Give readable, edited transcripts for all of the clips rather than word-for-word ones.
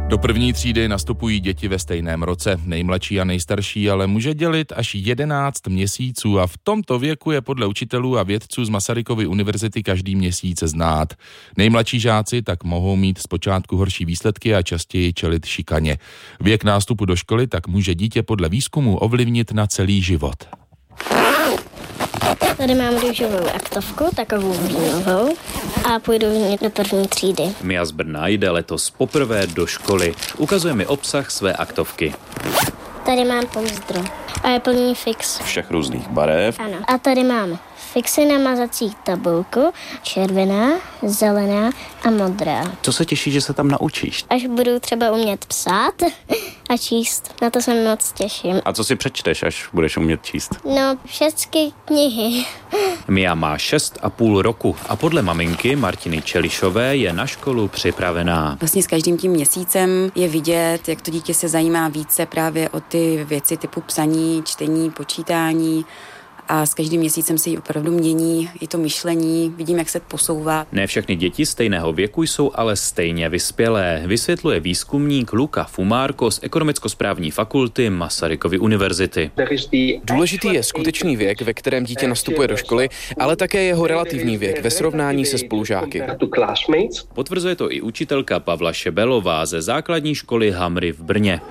Do první třídy nastupují děti ve stejném roce. Nejmladší a nejstarší ale může dělit až 11 měsíců a v tomto věku je podle učitelů a vědců z Masarykovy univerzity každý měsíc znát. Nejmladší žáci tak mohou mít zpočátku horší výsledky a častěji čelit šikaně. Věk nástupu do školy tak může dítě podle výzkumu ovlivnit na celý život. Tady mám růžovou aktovku, takovou bílovou, a půjdu do první třídy. Mia z Brna jde letos poprvé do školy. Ukazuje mi obsah své aktovky. Tady mám pouzdro a je plný fix. Všech různých barev. Ano. A tady mám fixy na mazací tabulku, červená, zelená a modrá. Co se těší, že se tam naučíš? Až budu třeba umět psát a číst, na to se moc těším. A co si přečteš, až budeš umět číst? No, všechny knihy. Mia má 6,5 roku a podle maminky Martiny Čelišové je na školu připravená. Vlastně s každým tím měsícem je vidět, jak to dítě se zajímá více právě o ty věci typu psaní, čtení, počítání. A s každým měsícem se jí opravdu mění i to myšlení, vidím, jak se posouvá. Ne všechny děti stejného věku jsou ale stejně vyspělé, vysvětluje výzkumník Luca Fumárko z Ekonomicko-správní fakulty Masarykovy univerzity. Důležitý je skutečný věk, ve kterém dítě nastupuje do školy, ale také jeho relativní věk ve srovnání se spolužáky. Potvrzuje to i učitelka Pavla Šebelová ze základní školy Hamry v Brně.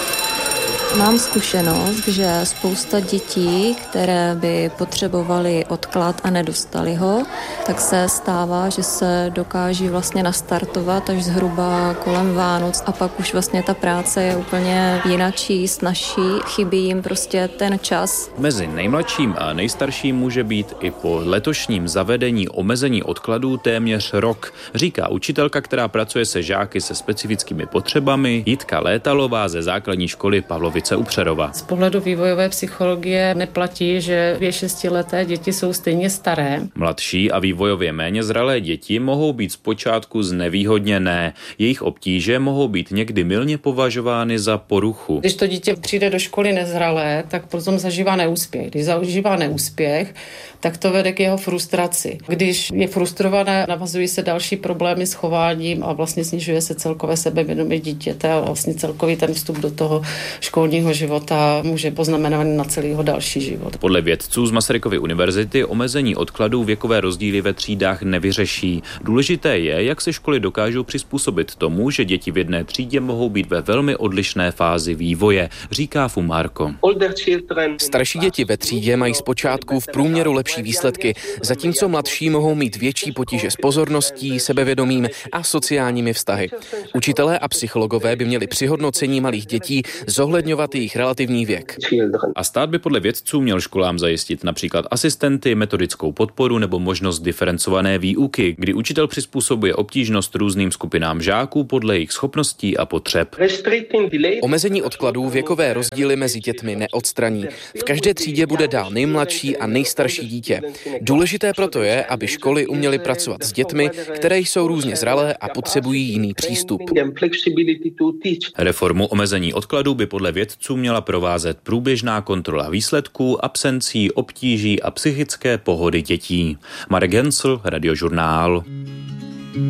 Mám zkušenost, že spousta dětí, které by potřebovaly odklad a nedostali ho, tak se stává, že se dokáží vlastně nastartovat až zhruba kolem Vánoc a pak už vlastně ta práce je úplně jinačí, snazší, chybí jim prostě ten čas. Mezi nejmladším a nejstarším může být i po letošním zavedení omezení odkladů téměř rok, říká učitelka, která pracuje se žáky se specifickými potřebami, Jitka Létalová ze základní školy Pavlovice u Přerova. Z pohledu vývojové psychologie neplatí, že 6leté děti jsou stejně staré. Mladší a vývojově méně zralé děti mohou být zpočátku znevýhodněné. Jejich obtíže mohou být někdy mylně považovány za poruchu. Když to dítě přijde do školy nezralé, tak potom zažívá neúspěch. Když zažívá neúspěch, tak to vede k jeho frustraci. Když je frustrované, navazují se další problémy s chováním a vlastně snižuje se celkové sebevědomí dítěte a vlastně celkový ten vstup do toho školního života může poznamenat na celý jeho další život. Podle vědců z Masarykovy univerzity omezení odkladů věkové rozdíly ve třídách nevyřeší. Důležité je, jak se školy dokážou přizpůsobit tomu, že děti v jedné třídě mohou být ve velmi odlišné fázi vývoje, říká Fumárko. Starší děti ve třídě mají zpočátku v průměru lepší výsledky, zatímco mladší mohou mít větší potíže s pozorností, sebevědomím a sociálními vztahy. Učitelé a psychologové by měli při hodnocení malých dětí zohledňovat jejich relativní věk. A stát by podle vědců měl školám zajistit například asistenty, metodickou podporu nebo možnost diferencované výuky, kdy učitel přizpůsobuje obtížnost různým skupinám žáků podle jejich schopností a potřeb. Omezení odkladů věkové rozdíly mezi dětmi neodstraní. V každé třídě bude dál nejmladší a nejstarší dítě. Důležité proto je, aby školy uměly pracovat s dětmi, které jsou různě zralé a potřebují jiný přístup. Reformu omezení odkladů by podle vědců měla provázet průběžná kontrola výsledků, absencí, obtíží a psychické pohody dětí. Marek Hensl, Radiožurnál.